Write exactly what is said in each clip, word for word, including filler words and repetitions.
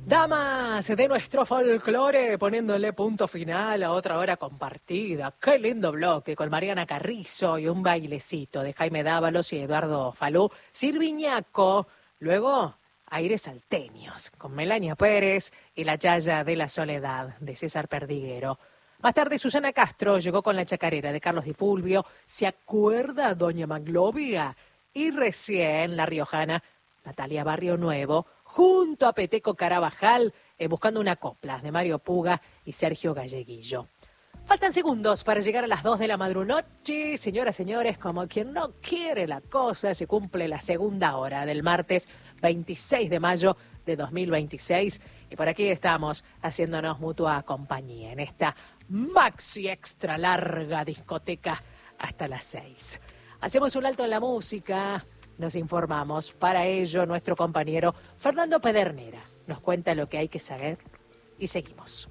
Damas de nuestro folclore, poniéndole punto final a otra hora compartida. Qué lindo bloque con Mariana Carrizo y un bailecito de Jaime Dávalos y Eduardo Falú. Sirviñaco, luego aires salteños con Melania Pérez y la Yaya de la Soledad de César Perdiguero. Más tarde Susana Castro llegó con la chacarera de Carlos Di Fulvio. ¿Se acuerda Doña Maglovia? Y recién la riojana Natalia Barrio Nuevo, junto a Peteco Carabajal, eh, buscando una copla de Mario Puga y Sergio Galleguillo. Faltan segundos para llegar a las dos de la madrunoche. Señoras, señores, como quien no quiere la cosa, se cumple la segunda hora del martes veintiséis de mayo de dos mil veintiséis. Y por aquí estamos haciéndonos mutua compañía en esta maxi extra larga discoteca hasta las seis. Hacemos un alto en la música. Nos informamos. Para ello, nuestro compañero Fernando Pedernera nos cuenta lo que hay que saber y seguimos.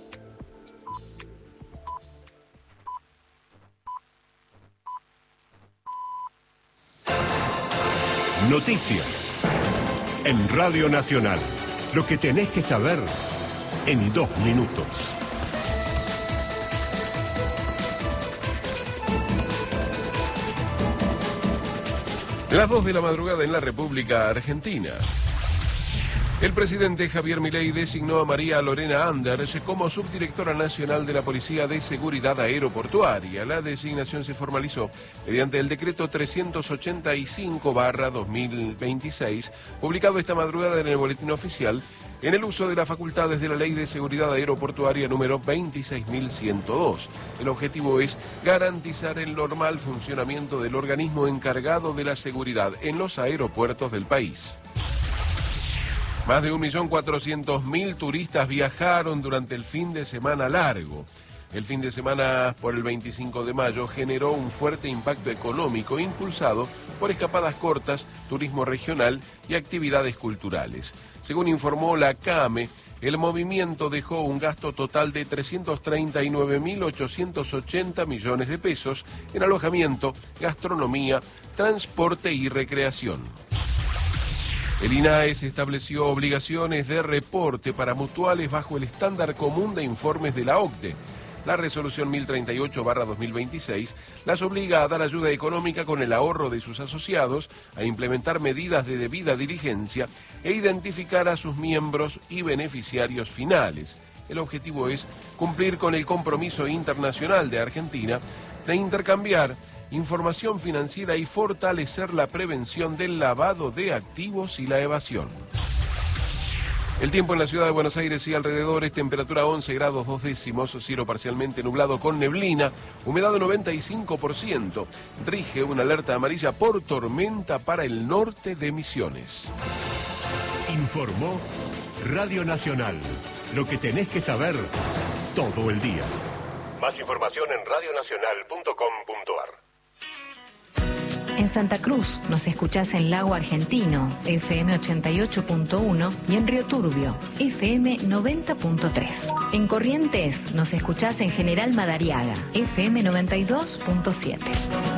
Noticias en Radio Nacional. Lo que tenés que saber en dos minutos. Las dos de la madrugada en la República Argentina. El presidente Javier Milei designó a María Lorena Anders como subdirectora nacional de la Policía de Seguridad Aeroportuaria. La designación se formalizó mediante el decreto trescientos ochenta y cinco barra dos mil veintiséis, publicado esta madrugada en el Boletín Oficial, en el uso de las facultades de la Ley de Seguridad Aeroportuaria número veintiséis mil ciento dos. El objetivo es garantizar el normal funcionamiento del organismo encargado de la seguridad en los aeropuertos del país. Más de un millón cuatrocientos mil turistas viajaron durante el fin de semana largo. El fin de semana por el veinticinco de mayo generó un fuerte impacto económico impulsado por escapadas cortas, turismo regional y actividades culturales. Según informó la CAME, el movimiento dejó un gasto total de trescientos treinta y nueve mil ochocientos ochenta millones de pesos en alojamiento, gastronomía, transporte y recreación. El INAES estableció obligaciones de reporte para mutuales bajo el estándar común de informes de la O C D E. La resolución mil treinta y ocho barra dos mil veintiséis las obliga a dar ayuda económica con el ahorro de sus asociados, a implementar medidas de debida diligencia e identificar a sus miembros y beneficiarios finales. El objetivo es cumplir con el compromiso internacional de Argentina de intercambiar información financiera y fortalecer la prevención del lavado de activos y la evasión. El tiempo en la ciudad de Buenos Aires y alrededores, temperatura once grados dos décimos, cielo parcialmente nublado con neblina, humedad noventa y cinco por ciento. Rige una alerta amarilla por tormenta para el norte de Misiones. Informó Radio Nacional. Lo que tenés que saber todo el día. Más información en radio nacional punto com punto ar. En Santa Cruz nos escuchás en Lago Argentino, F M ochenta y ocho punto uno, y en Río Turbio, F M noventa punto tres. En Corrientes nos escuchás en General Madariaga, F M noventa y dos punto siete.